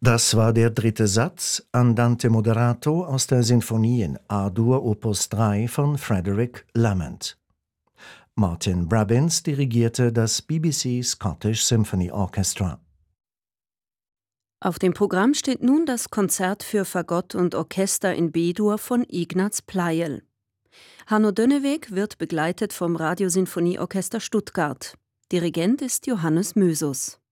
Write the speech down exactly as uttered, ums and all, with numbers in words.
Das war der dritte Satz, Andante moderato aus der Sinfonie in A-Dur Opus drei von Frederick Lamont. Martin Brabbins dirigierte das B B C Scottish Symphony Orchestra. Auf dem Programm steht nun das Konzert für Fagott und Orchester in B-Dur von Ignaz Pleyel. Hanno Dönneweg wird begleitet vom Radiosinfonieorchester Stuttgart. Dirigent ist Johannes Mösus.